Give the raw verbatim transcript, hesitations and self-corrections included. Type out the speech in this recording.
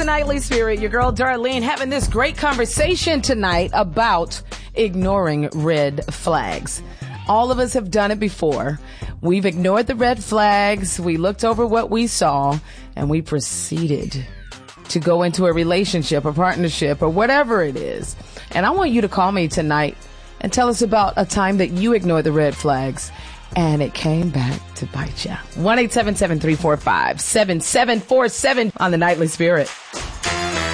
the Nightly Spirit. Your girl Darlene having this great conversation tonight about ignoring red flags. All of us have done it before. We've ignored the red flags. We looked over what we saw and we proceeded to go into a relationship, a partnership, or whatever it is. And I want you to call me tonight and tell us about a time that you ignored the red flags and it came back to bite you. one eight seven seven, three four five, seven seven four seven on the Nightly Spirit.